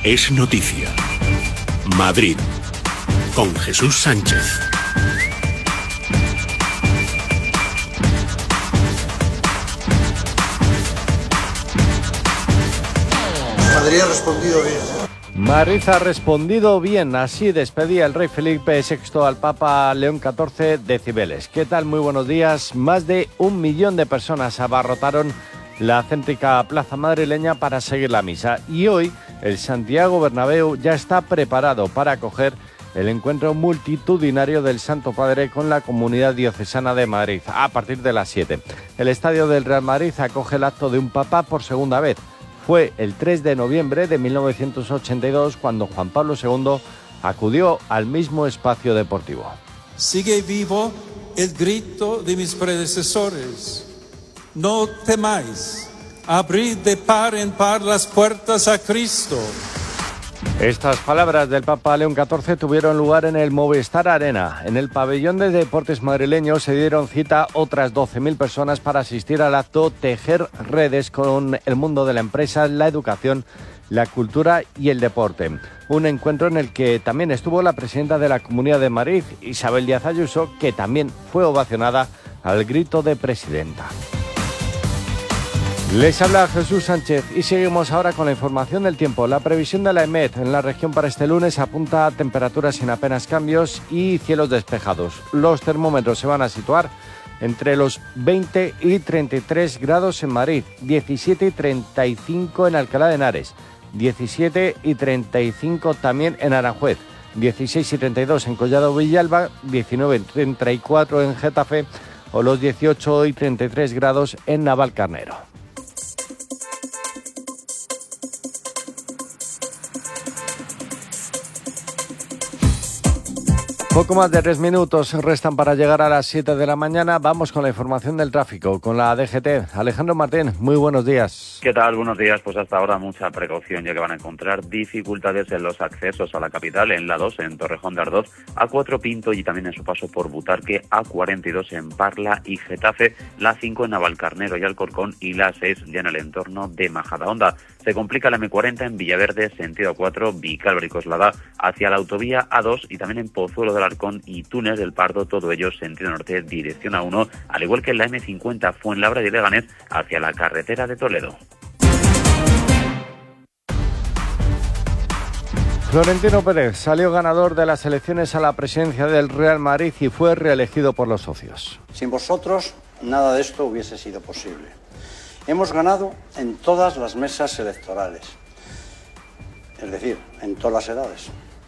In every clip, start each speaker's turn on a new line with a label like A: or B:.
A: es noticia. Madrid, con Jesús Sánchez.
B: Madrid ha respondido bien.
C: Madrid ha respondido bien, así despedía el rey Felipe VI al Papa León XIV de Cibeles. ¿Qué tal? Muy buenos días. Más de 1 millón de personas abarrotaron la céntrica plaza madrileña para seguir la misa. Y hoy el Santiago Bernabéu ya está preparado para acoger el encuentro multitudinario del Santo Padre con la Comunidad Diocesana de Madrid a partir de las 7. El estadio del Real Madrid acoge el acto de un papa por segunda vez. Fue el 3 de noviembre de 1982 cuando Juan Pablo II acudió al mismo espacio deportivo.
D: Sigue vivo el grito de mis predecesores. No temáis, abrid de par en par las puertas a Cristo.
C: Estas palabras del Papa León XIV tuvieron lugar en el Movistar Arena. En el pabellón de deportes madrileño se dieron cita otras 12.000 personas para asistir al acto Tejer Redes con el mundo de la empresa, la educación, la cultura y el deporte. Un encuentro en el que también estuvo la presidenta de la Comunidad de Madrid, Isabel Díaz Ayuso, que también fue ovacionada al grito de presidenta. Les habla Jesús Sánchez y seguimos ahora con la información del tiempo. La previsión de la EMET en la región para este lunes apunta a temperaturas sin apenas cambios y cielos despejados. Los termómetros se van a situar entre los 20 y 33 grados en Madrid, 17 y 35 en Alcalá de Henares, 17 y 35 también en Aranjuez, 16 y 32 en Collado Villalba, 19 y 34 en Getafe o los 18 y 33 grados en Navalcarnero. Poco más de 3 minutos restan para llegar a las 7 de la mañana. Vamos con la información del tráfico, con la DGT. Alejandro Martín, muy buenos días.
E: ¿Qué tal? Buenos días. Pues hasta ahora mucha precaución, ya que van a encontrar dificultades en los accesos a la capital, en la 2, en Torrejón de Ardoz, A4 Pinto y también en su paso por Butarque, A42 en Parla y Getafe, la 5 en Navalcarnero y Alcorcón y la 6 ya en el entorno de Majadahonda. Se complica la M40 en Villaverde, sentido 4, Vicálvaro y Coslada, hacia la autovía A2 y también en Pozuelo del Arcón y Túnez del Pardo, todo ello sentido norte, dirección A1, al igual que en la M50 Fuenlabrada y Leganés hacia la carretera de Toledo.
C: Florentino Pérez salió ganador de las elecciones a la presidencia del Real Madrid y fue reelegido por los socios.
F: Sin vosotros, nada de esto hubiese sido posible. Hemos ganado en todas las mesas electorales, es decir, en todas las edades.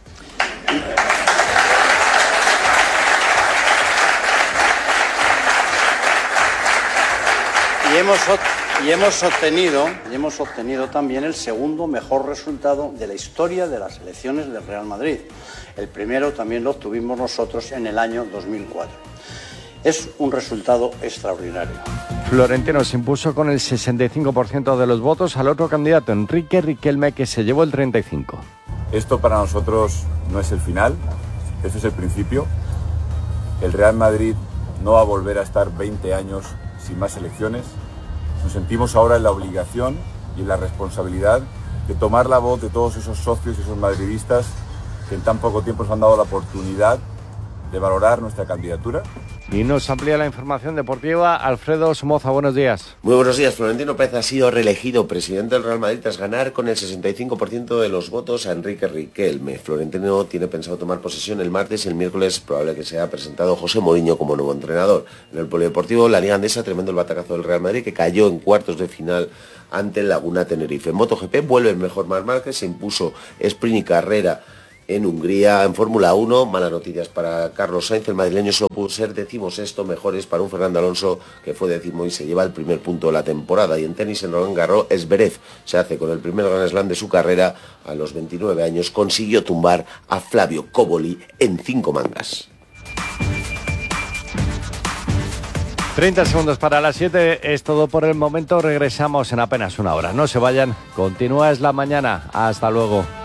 F: Y hemos obtenido también el segundo mejor resultado de la historia de las elecciones del Real Madrid. El primero también lo obtuvimos nosotros en el año 2004. Es un resultado extraordinario.
C: Florentino se impuso con el 65% de los votos al otro candidato, Enrique Riquelme, que se llevó el 35%.
G: Esto para nosotros no es el final, esto es el principio. El Real Madrid no va a volver a estar 20 años sin más elecciones. Nos sentimos ahora en la obligación y en la responsabilidad de tomar la voz de todos esos socios y esos madridistas que en tan poco tiempo nos han dado la oportunidad de valorar nuestra candidatura.
C: Y nos amplía la información deportiva Alfredo Somoza. Buenos días.
H: Muy buenos días. Florentino Pérez ha sido reelegido presidente del Real Madrid tras ganar con el 65% de los votos a Enrique Riquelme. Florentino tiene pensado tomar posesión el martes y el miércoles probable que sea presentado José Mourinho como nuevo entrenador. En el polideportivo, la Liga Andesa, tremendo el batacazo del Real Madrid que cayó en cuartos de final ante el Laguna Tenerife. En MotoGP vuelve el mejor Marc Márquez, se impuso sprint y carrera en Hungría. En Fórmula 1, malas noticias para Carlos Sainz, el madrileño solo pudo ser 16º, mejores para un Fernando Alonso que fue 10º y se lleva el primer punto de la temporada. Y en tenis, en Roland Garros, Zverev se hace con el primer Grand Slam de su carrera. A los 29 años consiguió tumbar a Flavio Cobolli en 5 mangas.
C: 30 segundos para las 7, es todo por el momento, regresamos en apenas una hora. No se vayan, continúa Es la Mañana, hasta luego.